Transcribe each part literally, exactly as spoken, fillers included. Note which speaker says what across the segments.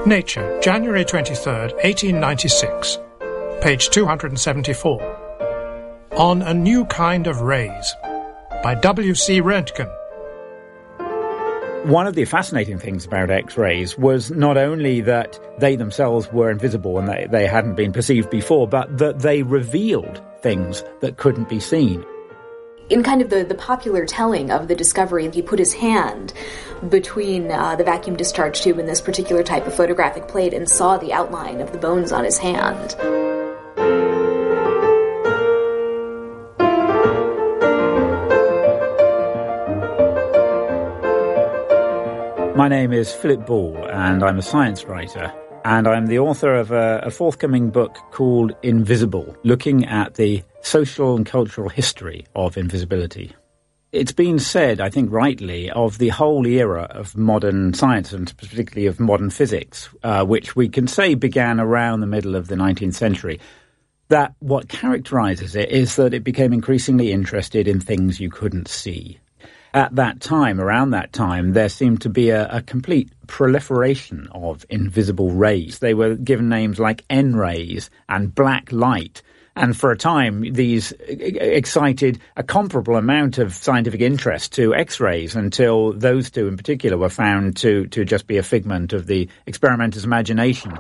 Speaker 1: Nature, January twenty-third, eighteen ninety-six, page two hundred seventy-four. On a New Kind of Rays, by W C Röntgen.
Speaker 2: One of the fascinating things about X-rays was not only that they themselves were invisible and they, they hadn't been perceived before, but that they revealed things that couldn't be seen.
Speaker 3: In kind of the, the popular telling of the discovery, he put his hand between uh, the vacuum discharge tube and this particular type of photographic plate and saw the outline of the bones on his hand.
Speaker 2: My name is Philip Ball, and I'm a science writer, and I'm the author of a, a forthcoming book called Invisible, looking at the social and cultural history of invisibility. It's been said, I think rightly, of the whole era of modern science, and particularly of modern physics, uh, which we can say began around the middle of the nineteenth century, that what characterizes it is that it became increasingly interested in things you couldn't see. At that time, around that time, there seemed to be a, a complete proliferation of invisible rays. They were given names like N-rays and black light. And for a time, these excited a comparable amount of scientific interest to X-rays until those two in particular were found to, to just be a figment of the experimenter's imagination.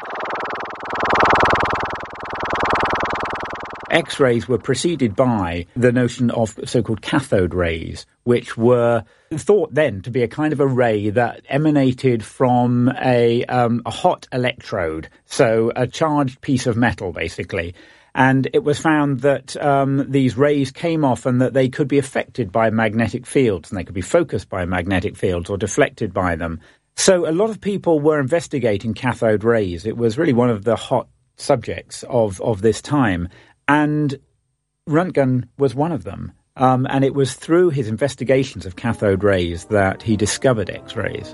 Speaker 2: X-rays were preceded by the notion of so-called cathode rays, which were thought then to be a kind of a ray that emanated from a, um, a hot electrode, so a charged piece of metal, basically. And it was found that um, these rays came off and that they could be affected by magnetic fields, and they could be focused by magnetic fields or deflected by them. So a lot of people were investigating cathode rays. It was really one of the hot subjects of, of this time. And Röntgen was one of them. Um, and it was through his investigations of cathode rays that he discovered X-rays.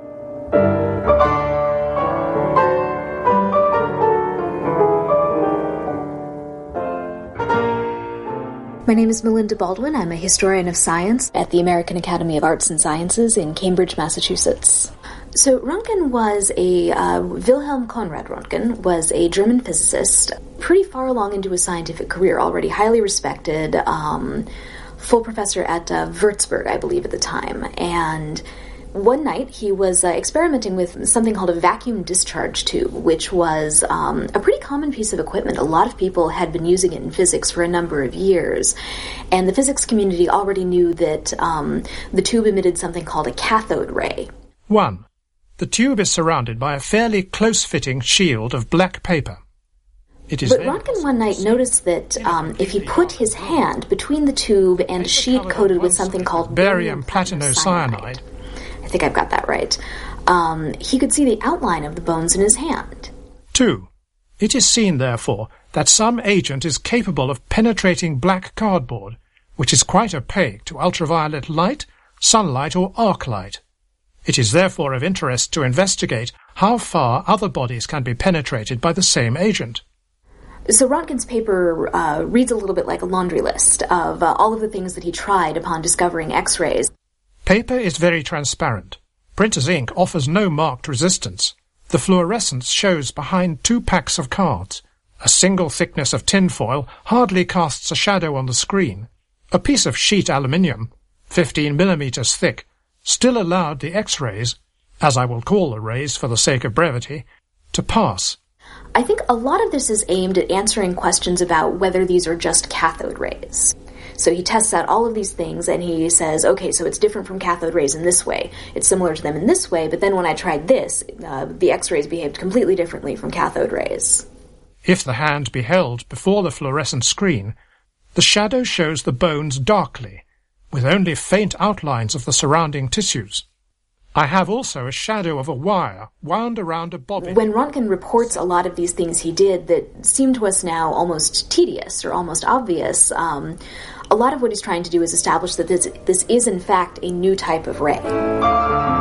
Speaker 3: My name is Melinda Baldwin. I'm a historian of science at the American Academy of Arts and Sciences in Cambridge, Massachusetts. So Röntgen was a, uh, Wilhelm Conrad Röntgen was a German physicist, pretty far along into his scientific career, already highly respected, um, full professor at uh, Würzburg, I believe, at the time. And one night he was uh, experimenting with something called a vacuum discharge tube, which was um, a pretty common piece of equipment. A lot of people had been using it in physics for a number of years. And the physics community already knew that um, the tube emitted something called a cathode ray.
Speaker 1: One. The tube is surrounded by a fairly close-fitting shield of black paper. It is
Speaker 3: but Röntgen one night noticed that um, if he put his hand between the tube and a sheet coated with something called
Speaker 1: barium platinocyanide,
Speaker 3: I think I've got that right, um, he could see the outline of the bones in his hand.
Speaker 1: Two. It is seen, therefore, that some agent is capable of penetrating black cardboard, which is quite opaque to ultraviolet light, sunlight, or arc light. It is therefore of interest to investigate how far other bodies can be penetrated by the same agent.
Speaker 3: So Röntgen's paper uh, reads a little bit like a laundry list of uh, all of the things that he tried upon discovering X-rays.
Speaker 1: Paper is very transparent. Printer's ink offers no marked resistance. The fluorescence shows behind two packs of cards. A single thickness of tinfoil hardly casts a shadow on the screen. A piece of sheet aluminium, fifteen millimeters thick, still allowed the X-rays, as I will call the rays for the sake of brevity, to pass.
Speaker 3: I think a lot of this is aimed at answering questions about whether these are just cathode rays. So he tests out all of these things and he says, okay, so it's different from cathode rays in this way. It's similar to them in this way, but then when I tried this, uh, the X-rays behaved completely differently from cathode rays.
Speaker 1: If the hand be held before the fluorescent screen, the shadow shows the bones darkly, with only faint outlines of the surrounding tissues. I have also a shadow of a wire wound around a bobbin.
Speaker 3: When Röntgen reports a lot of these things he did that seem to us now almost tedious or almost obvious, um, a lot of what he's trying to do is establish that this, this is in fact a new type of ray.